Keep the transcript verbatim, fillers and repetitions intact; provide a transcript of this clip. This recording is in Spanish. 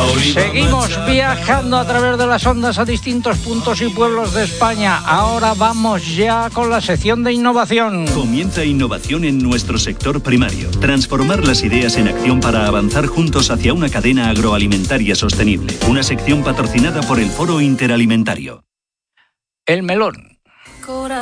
Seguimos viajando a través de las ondas a distintos puntos y pueblos de España. Ahora vamos ya con la sección de innovación. Comienza innovación en nuestro sector primario. Transformar las ideas en acción para avanzar juntos hacia una cadena agroalimentaria sostenible. Una sección patrocinada por el Foro Interalimentario. El melón.